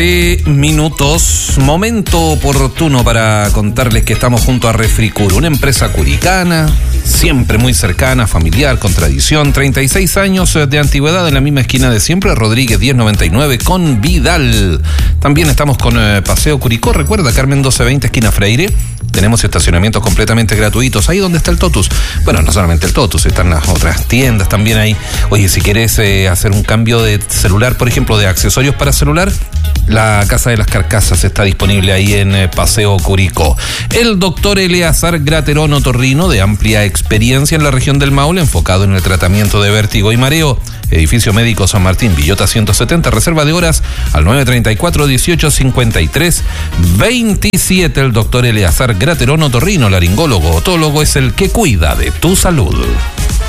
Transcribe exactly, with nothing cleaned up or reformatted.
Minutos, momento oportuno para contarles que estamos junto a Refricur, una empresa curicana, siempre muy cercana, familiar, con tradición, treinta y seis años de antigüedad en la misma esquina de siempre, Rodríguez diez noventa y nueve con Vidal. También estamos con eh, Paseo Curicó, recuerda, Carmen doce veinte, esquina Freire. Tenemos estacionamientos completamente gratuitos, ahí donde está el Totus. Bueno, no solamente el Totus, están las otras tiendas también ahí. Oye, si quieres eh, hacer un cambio de celular, por ejemplo, de accesorios para celular, la Casa de las Carcasas está disponible ahí en eh, Paseo Curicó. El doctor Eleazar Graterón Otorrino, de amplia experiencia en la región del Maule, enfocado en el tratamiento de vértigo y mareo. Edificio Médico San Martín, Villota ciento setenta, reserva de horas al nueve treinta y cuatro, dieciocho cincuenta y tres, veintisiete. El doctor Eleazar Graterón Otorrino, laringólogo, otólogo, es el que cuida de tu salud.